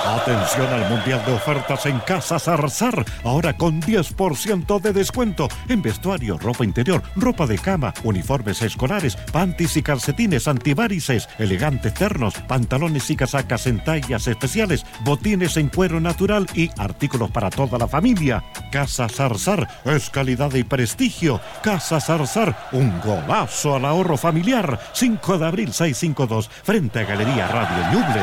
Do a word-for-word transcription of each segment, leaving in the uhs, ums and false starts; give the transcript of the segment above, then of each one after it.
Atención al Mundial de Ofertas en Casa Zarzar, ahora con diez por ciento de descuento en vestuario, ropa interior, ropa de cama, uniformes escolares, panties y calcetines antivarices, elegantes ternos, pantalones y casacas en tallas especiales, botines en cuero natural y artículos para toda la familia. Casa Zarzar es calidad y prestigio. Casa Zarzar, un golazo al ahorro familiar. cinco de abril seiscientos cincuenta y dos, frente a Galería Radio Ñuble.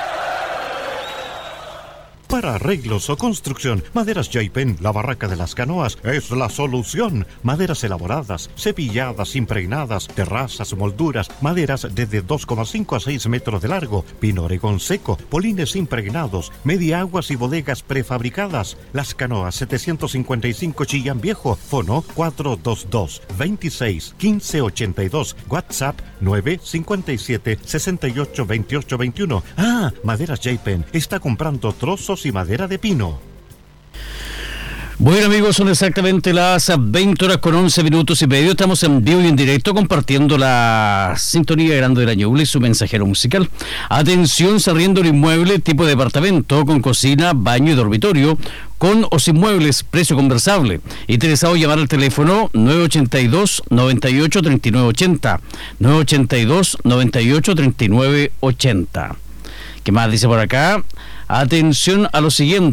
Para arreglos o construcción, Maderas Jaipen, la barraca de las canoas, es la solución. Maderas elaboradas, cepilladas, impregnadas, terrazas, molduras, maderas desde dos coma cinco a seis metros de largo, pino oregón seco, polines impregnados, media aguas y bodegas prefabricadas. Las Canoas setecientos cincuenta y cinco Chillán Viejo, fono cuatro dos dos, veintiséis, quince ochenta y dos, WhatsApp nueve cinco siete, seis ocho, veintiocho veintiuno. Ah, Maderas Jaipen está comprando trozos y madera de pino. Bueno, amigos, son exactamente las veinte horas con once minutos y medio. Estamos en vivo y en directo compartiendo la sintonía grande de la Ñuble y su mensajero musical. Atención, se arrienda un inmueble tipo departamento con cocina, baño y dormitorio, con o sin muebles, precio conversable. Interesado, llamar al teléfono nueve ochenta y dos, noventa y ocho, treinta y nueve ochenta, nueve ochenta y dos, noventa y ocho, treinta y nueve ochenta. ¿Qué más dice por acá? Atención a lo siguiente.